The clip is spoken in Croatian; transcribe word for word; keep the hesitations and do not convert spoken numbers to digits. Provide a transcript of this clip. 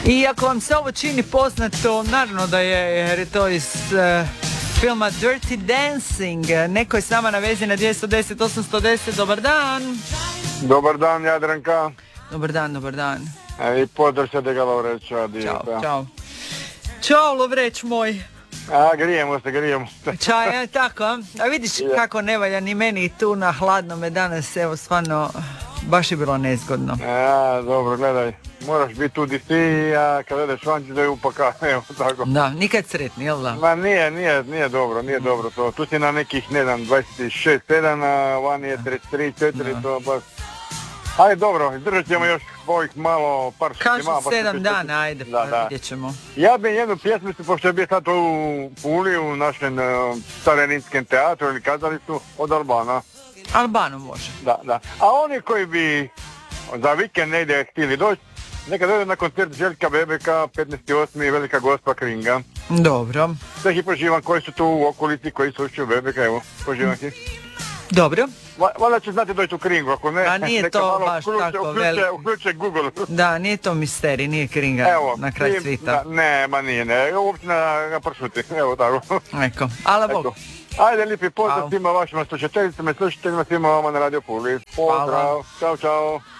I ako vam se ovo čini poznato, naravno da je, jer je to iz uh, filma Dirty Dancing. Neko je s nama na vezi na dvjesto deset osamsto deset. Dobar dan. Dobar dan, Jadranka. Dobar dan, dobar dan. E, I pozdrav se da ga Lovreća. Ćao, čao. Ćao, Lovreć moj. A, grijemo se, grijemo se. Čaj, je tako, a? A vidiš kako ne valja ni meni tu na hladnome danas, evo, stvarno, baš je bilo nezgodno. A, dobro, gledaj, moraš biti tu di si, a kad ideš van ćeš da je upaka, evo, tako. Da, nikad sretni, jel da? Ma nije, nije, nije dobro, nije dobro to. Tu si na nekih, ne znam, dvadeset šest sedam, a van je trideset tri četiri, to baš... Ajde, dobro, izdržat ćemo još ovih malo par šutima. Kažu sedam dana, ajde, da, pa da. vidjet ćemo. Ja bi jednu pjesmicu, pošto je bio sad u Puli, u našem uh, Stareninskem teatru ili kazalištu, od Albana. Albano može. Da, da. A oni koji bi za vikend negdje htjeli doći, neka dođu na koncert Željka Bebeka, petnaesti osmi Velika Gospa Kringa. Dobro. Sve ih poživam koji su tu u okolici, koji su ušli u Bebeka, evo, poživam ih. Dobro. Valjda će znati doći u Kringu, ako ne, a nije neka to malo baš uključe, tako uključe, velik. uključe Google. Da, nije to misterij, nije Kringa evo, na kraj svita. Da, ne, ma nije, ne, uopće na, na pršuti, evo tako. Eko, ala Bog. Eko. Ajde, lijepi pozdrav svima vašima slušateljicama i slušateljima, svima vama na Radio Puli. Pozdrav, čao, čao.